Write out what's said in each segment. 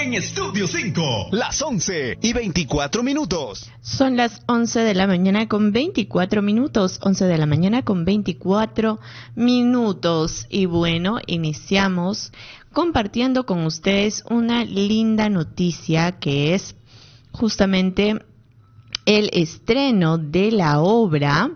en Estudio 5. Las 11:24. Son las 11 de la mañana con 24 minutos. 11 de la mañana con 24 minutos. Y bueno, iniciamos compartiendo con ustedes una linda noticia que es justamente el estreno de la obra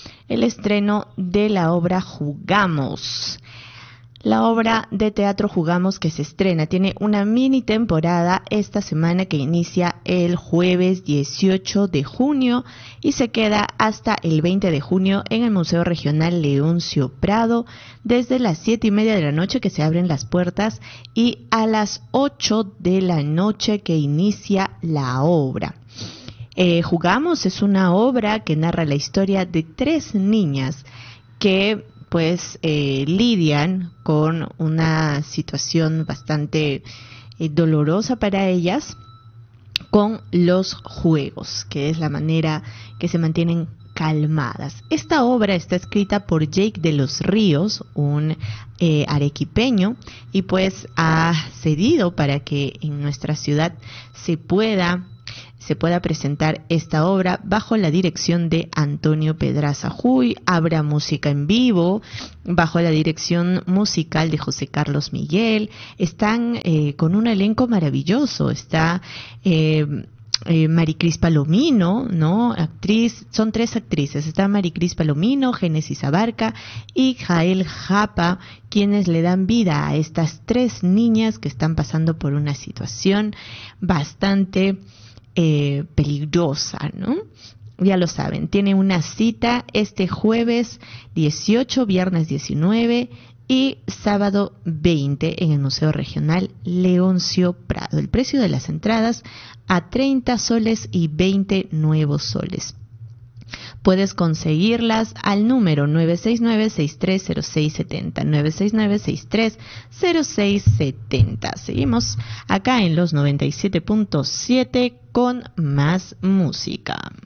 Jugamos. La obra de teatro Jugamos que se estrena tiene una mini temporada esta semana que inicia el jueves 18 de junio y se queda hasta el 20 de junio en el Museo Regional Leoncio Prado desde las 7:30 de la noche que se abren las puertas y a las 8 de la noche que inicia la obra. Jugamos es una obra que narra la historia de 3 niñas que lidian con una situación bastante dolorosa para ellas con los juegos, que es la manera que se mantienen calmadas. Esta obra está escrita por Jake de los Ríos, un arequipeño, y ha cedido para que en nuestra ciudad se pueda presentar esta obra bajo la dirección de Antonio Pedraza Huy. Habrá música en vivo bajo la dirección musical de José Carlos Miguel. Están con un elenco maravilloso. Está Maricris Palomino, ¿no? Actriz, son 3 actrices. Está Maricris Palomino, Génesis Abarca y Jael Japa, quienes le dan vida a estas 3 niñas que están pasando por una situación bastante peligrosa, ¿no? Ya lo saben, tiene una cita este jueves 18, viernes 19 y sábado 20 en el Museo Regional Leoncio Prado. El precio de las entradas a 30 soles y 20 nuevos soles. Puedes conseguirlas al número 969-630670, 969-630670. Seguimos acá en los 97.7 con más música.